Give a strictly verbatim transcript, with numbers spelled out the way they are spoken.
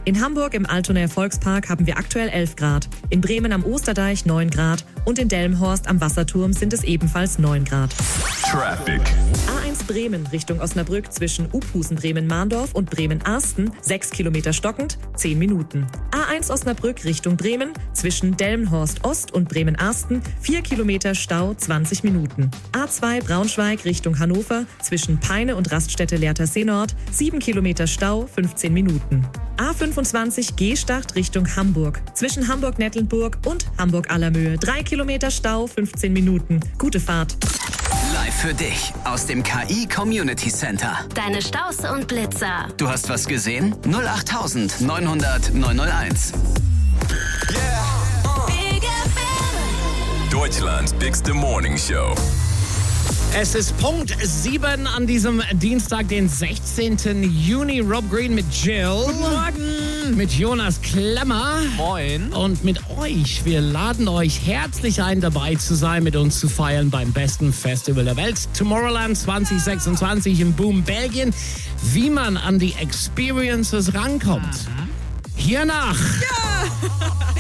In Hamburg im Altonaer Volkspark haben wir aktuell elf Grad. In Bremen am Osterdeich neun Grad. Und in Delmenhorst am Wasserturm sind es ebenfalls neun Grad. Traffic. A eins Bremen Richtung Osnabrück zwischen Uphusen-Bremen-Mahndorf und Bremen-Arsten sechs Kilometer stockend, zehn Minuten. A eins Osnabrück Richtung Bremen zwischen Delmenhorst Ost und Bremen-Arsten vier Kilometer Stau, zwanzig Minuten. A zwei Braunschweig Richtung Hannover zwischen Peine und Raststätte Lehrtersee Nord sieben Kilometer Stau, fünfzehn Minuten. A fünfundzwanzig Gehstart Richtung Hamburg zwischen Hamburg-Nettlenburg und Hamburg-Allermöhe drei Kilometer Stau, fünfzehn Minuten. Gute Fahrt. Live für dich aus dem K I Community Center. Deine Staus und Blitzer. Du hast was gesehen? null acht neun null null neun null eins. Big F M. Deutschlands bigste Morning Show. Es ist Punkt sieben an diesem Dienstag, den sechzehnten Juni. Rob Green mit Jill. Guten Morgen. Mit Jonas Klemmer. Moin. Und mit euch. Wir laden euch herzlich ein, dabei zu sein, mit uns zu feiern beim besten Festival der Welt. Tomorrowland zwanzig sechsundzwanzig im Boom, Belgien. Wie man an die Experiences rankommt. Aha. Hiernach. Ja.